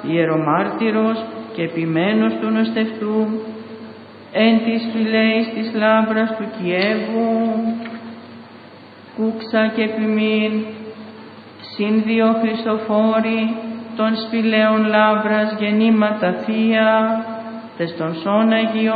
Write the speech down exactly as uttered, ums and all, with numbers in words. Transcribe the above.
ιερομάρτυρος και επιμένος του νοστευτού, εν της φυλαίης της λάμπρας του Κιέβου, κούξα και επιμήν, συν δύο Χριστοφόροι, των σπηλαίων λάμπρας γεννήματα Θεία, τες των σών Αγίων